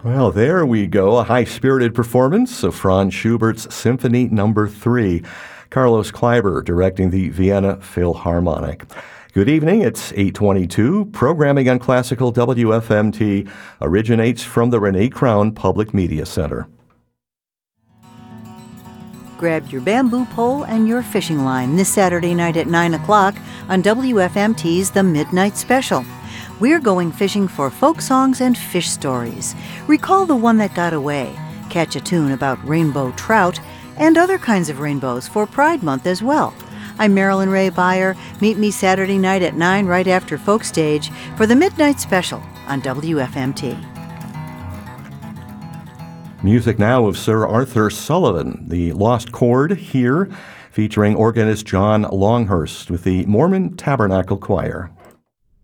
Well, there we go. A high-spirited performance of Franz Schubert's Symphony No. 3. Carlos Kleiber directing the Vienna Philharmonic. Good evening. It's 8:22. Programming on Classical WFMT originates from the Renee Crown Public Media Center. Grab your bamboo pole and your fishing line this Saturday night at 9 o'clock on WFMT's The Midnight Special. We're going fishing for folk songs and fish stories. Recall the one that got away, catch a tune about rainbow trout, and other kinds of rainbows for Pride Month as well. I'm Marilyn Ray Beyer. Meet me Saturday night at 9 right after Folk Stage for The Midnight Special on WFMT. Music now of Sir Arthur Sullivan, The Lost Chord here, featuring organist John Longhurst with the Mormon Tabernacle Choir.